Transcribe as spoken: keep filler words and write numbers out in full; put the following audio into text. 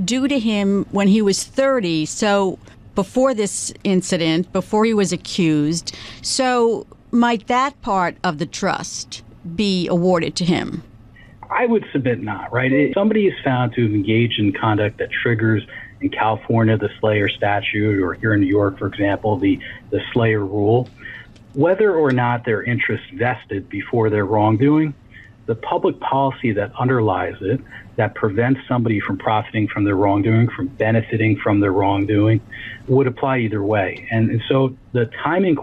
due to him when he was thirty, so before this incident, before he was accused. So might that part of the trust be awarded to him? I would submit not, right? If somebody is found to have engaged in conduct that triggers in California the Slayer statute, or here in New York, for example, the, the Slayer rule, whether or not their interest vested before their wrongdoing, the public policy that underlies it, that prevents somebody from profiting from their wrongdoing, from benefiting from their wrongdoing, would apply either way. And, and so the timing